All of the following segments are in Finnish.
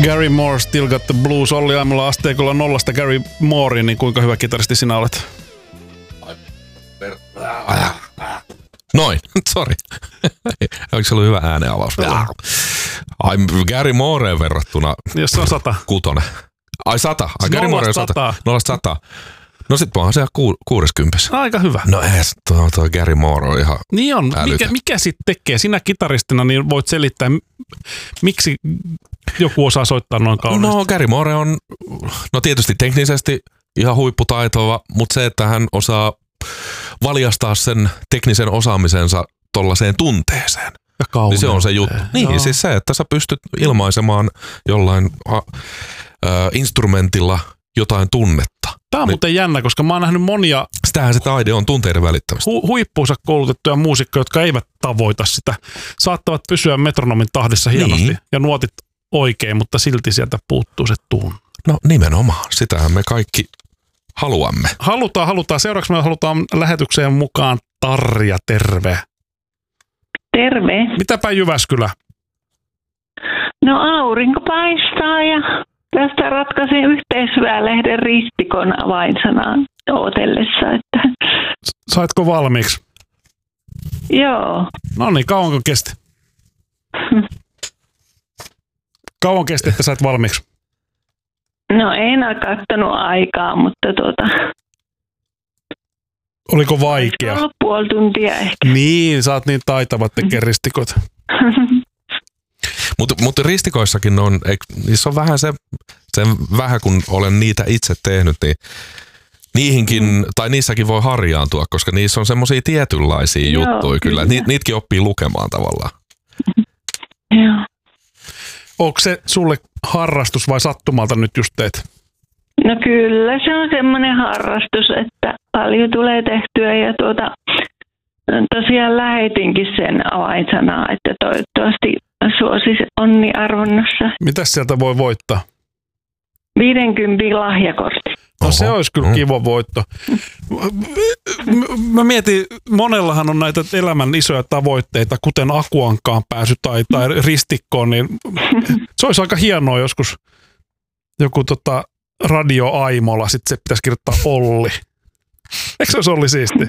Gary Moore, Still Got the Blues. Olli aamulla asteikolla 0 Gary Moore, niin kuinka hyvä kitaristi sinä olet? Noin, sori. Oliko se ollut hyvä ääneavaus? Ai Gary Mooreen verrattuna. Jos se on 100. 6. Ai 100. Ai Gary Moore on 100. 0-100. No sit onhan se ihan 60. Aika hyvä. No ees, tuo Gary Moore on ihan niin on. Mikä sit tekee? Sinä kitaristina niin voit selittää, miksi joku osaa soittaa noin kauniisti. No Gary Moore on, no tietysti teknisesti ihan huipputaitova, mutta se, että hän osaa valjastaa sen teknisen osaamisensa tollaiseen tunteeseen. Niin se on se juttu. Niin, joo. Siis se, että sä pystyt ilmaisemaan jollain instrumentilla jotain tunnetta. Tämä on muuten jännä, koska mä oon nähnyt monia... Sitähän se taide on, tunteiden välittämistä. Huippuunsa koulutettuja muusikkoja, jotka eivät tavoita sitä. Saattavat pysyä metronomin tahdissa hienosti niin. Ja nuotit oikein, mutta silti sieltä puuttuu se tunne. No nimenomaan, sitähän me kaikki haluamme. Halutaan. Seuraavaksi me halutaan lähetykseen mukaan Tarja, terve. Terve. Mitäpä Jyväskylä? No aurinko paistaa ja tästä ratkaisin Yhteisväylehden ristikon avainsanaan odotellessa. Että... Saitko valmiiksi? Joo. No niin, kauanko kesti? Kauan kesti, että sait valmiiksi? No en ole kattonut aikaa, mutta Oliko vaikea? Ollut puoli tuntia ehkä. Niin, sä oot niin taitavat tekee ristikot. Mutta ristikoissakin on, niissä on vähän se vähän kun olen niitä itse tehnyt, niin niihinkin, tai niissäkin voi harjaantua, koska niissä on semmoisia tietynlaisia juttuja kyllä. Niitäkin oppii lukemaan tavallaan. Joo. Onko se sulle harrastus vai sattumalta nyt just teet? No kyllä, se on semmoinen harrastus, että paljon tulee tehtyä ja tosiaan lähetinkin sen avainsanaa, että toivottavasti suosis onni-arvonnassa. Mitäs sieltä voi voittaa? 50 lahjakortti. No se olisi kyllä kiva voitto. Mä mietin, monellahan on näitä elämän isoja tavoitteita, kuten Akuankkaan pääsy tai ristikkoon, niin se olisi aika hienoa joskus joku Radio Aimola, sitten se pitäisi kirjoittaa Olli. Eikö se olisi Olli siisti?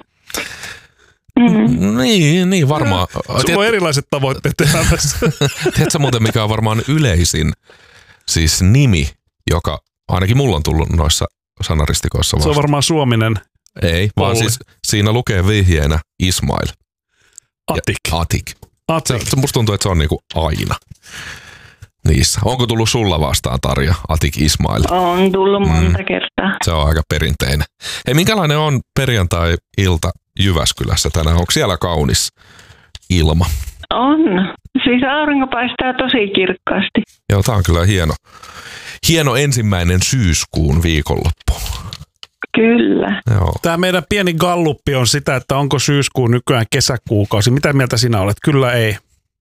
Niin varmaan. Sulla on erilaiset tavoitteet elämässä. Tiedätkö muuten, mikä on varmaan yleisin siis nimi, joka ainakin mulla on tullut noissa sanaristikoissa vasta. Se on varmaan suominen. Ei, vaan Olli. siis siinä lukee vihjeenä Ismail. Atik. Se musta tuntuu, että se on niinku aina niissä. Onko tullut sulla vastaan, Tarja, Atik Ismail? On tullut monta kertaa. Se on aika perinteinen. Hei, minkälainen on perjantai-ilta Jyväskylässä tänään? Onko siellä kaunis ilma? On. Siis aurinko paistaa tosi kirkkaasti. Joo, tää on kyllä hieno ensimmäinen syyskuun viikonloppu. Kyllä. Joo. Tämä meidän pieni galluppi on sitä, että onko syyskuu nykyään kesäkuukausi. Mitä mieltä sinä olet? Kyllä ei.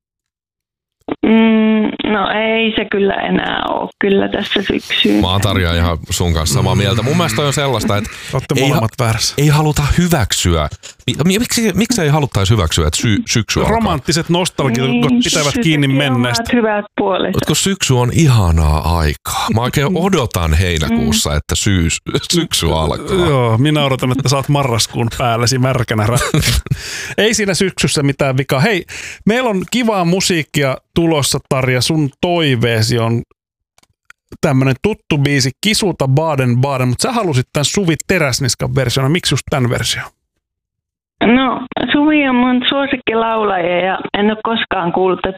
No ei se kyllä enää ole. Kyllä tässä syksyyn. Mä oon Tarja ihan sun kanssa samaa mieltä. Mun mielestä on sellaista, että ei haluta hyväksyä. Miksi ei haluttaisi hyväksyä, että syksy alkaa? Romanttiset nostalgit pitävät kiinni menneestä. Hyvät puolet. Kun syksy on ihanaa aikaa. Mä oikein odotan heinäkuussa, että syksy alkaa. Joo, minä odotan, että saat marraskuun päällesi märkänä. Ei siinä syksyssä mitään vikaa. Hei, meillä on kivaa musiikkia tulossa, Tarja. Sun toiveesi on tämmönen tuttu biisi Kisulta Baden-Baden, mutta sä halusit tämän Suvi Teräsniskan version. Miksi just tämän version? No, Suvi on mun suosikkilaulaja ja en ole koskaan kuullut tätä